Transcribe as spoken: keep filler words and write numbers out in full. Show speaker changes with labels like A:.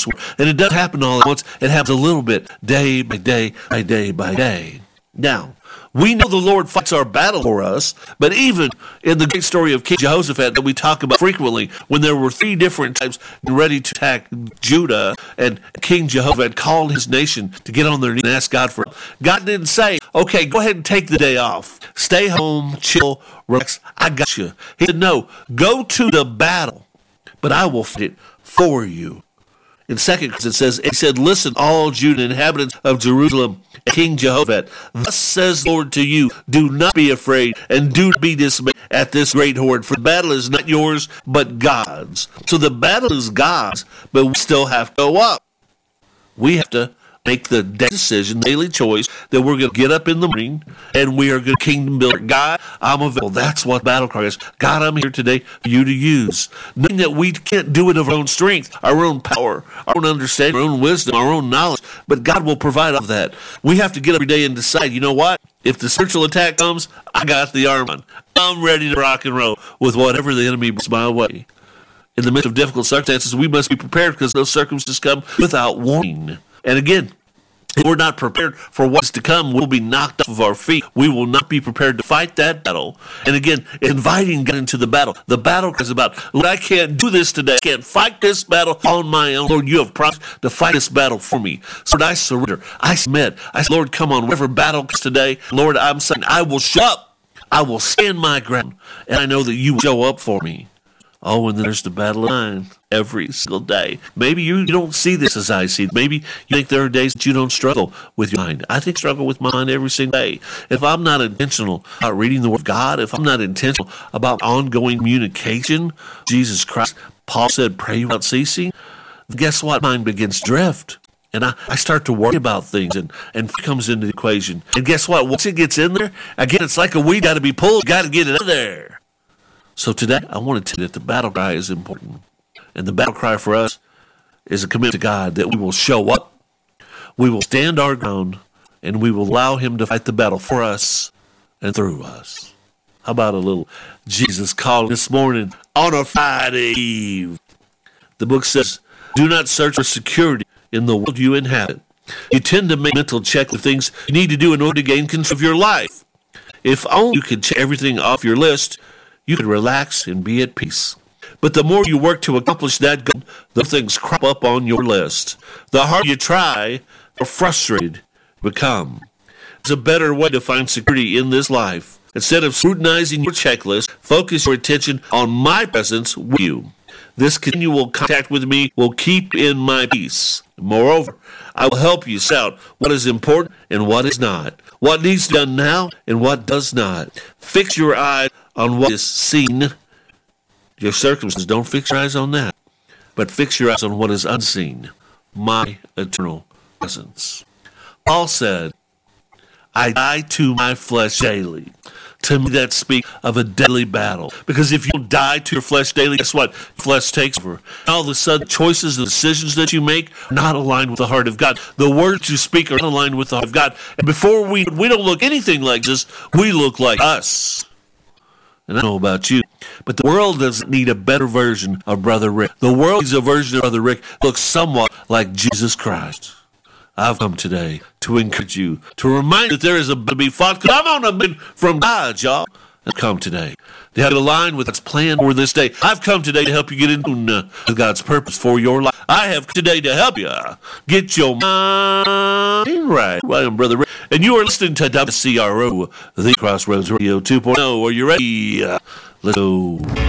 A: this world. And it doesn't happen all at once. It happens a little bit, day by day by day by day. Now, we know the Lord fights our battle for us, but even in the great story of King Jehoshaphat that we talk about frequently, when there were three different types ready to attack Judah, and King Jehoshaphat called his nation to get on their knees and ask God for help, God didn't say, okay, go ahead and take the day off. Stay home, chill, relax, I got you. He said, no, go to the battle, but I will fight it for you. In Second Kings it says, he said, listen, all Judah, inhabitants of Jerusalem, and King Jehoshaphat, thus says the Lord to you, do not be afraid, and do not be dismayed at this great horde, for the battle is not yours, but God's. So the battle is God's, but we still have to go up. We have to make the decision, daily choice, that we're going to get up in the morning and we are going to kingdom build. God, I'm available. That's what battle cry is. God, I'm here today for you to use. Knowing that we can't do it of our own strength, our own power, our own understanding, our own wisdom, our own knowledge, but God will provide all of that. We have to get up every day and decide, you know what? If the spiritual attack comes, I got the armor on. I'm ready to rock and roll with whatever the enemy brings my way. In the midst of difficult circumstances, we must be prepared because those circumstances come without warning. And again, if we're not prepared for what's to come, we'll be knocked off of our feet. We will not be prepared to fight that battle. And again, inviting God into the battle. The battle is about, Lord, I can't do this today. I can't fight this battle on my own. Lord, you have promised to fight this battle for me. So Lord, I surrender. I submit. I say, Lord, come on, whatever battle comes today, Lord, I'm saying I will show up. I will stand my ground. And I know that you will show up for me. Oh, and there's the battle of mind every single day. Maybe you, you don't see this as I see it. Maybe you think there are days that you don't struggle with your mind. I think I struggle with my mind every single day. If I'm not intentional about reading the Word of God, if I'm not intentional about ongoing communication, Jesus Christ, Paul said, pray without ceasing. Guess what? Mind begins to drift. And I, I start to worry about things, and, and it comes into the equation. And guess what? Once it gets in there, again, it's like a weed got to be pulled. You got to get it out there. So today, I want to tell you that the battle cry is important. And the battle cry for us is a commitment to God that we will show up, we will stand our ground, and we will allow him to fight the battle for us and through us. How about a little Jesus calling this morning on a Friday Eve? The book says, do not search for security in the world you inhabit. You tend to make mental check of things you need to do in order to gain control of your life. If only you could check everything off your list, you could relax and be at peace. But the more you work to accomplish that goal, the things crop up on your list. The harder you try, the more frustrated you become. There's a better way to find security in this life. Instead of scrutinizing your checklist, focus your attention on my presence with you. This continual contact with me will keep in my peace. Moreover, I will help you sort out what is important and what is not, what needs to be done now and what does not. Fix your eyes on what is seen. Your circumstances, don't fix your eyes on that, but fix your eyes on what is unseen, my eternal presence. Paul said, I die to my flesh daily. To me, that speaks of a deadly battle. Because if you don't die to your flesh daily, guess what? Flesh takes over. And all of a sudden, choices and decisions that you make are not aligned with the heart of God. The words you speak are not aligned with the heart of God. And before we, we don't look anything like this, we look like us. And I don't know about you, but the world doesn't need a better version of Brother Rick. The world needs a version of Brother Rick that looks somewhat like Jesus Christ. I've come today to encourage you, to remind you that there is a to be fought. Come on, I've been from God, y'all. I've come today to have it aligned with God's plan for this day. I've come today to help you get into uh, God's purpose for your life. I have today to help you get your mind right. I am Brother Rick, and you are listening to W C R O, the Crossroads Radio two point oh. Are you ready? Uh, let's go.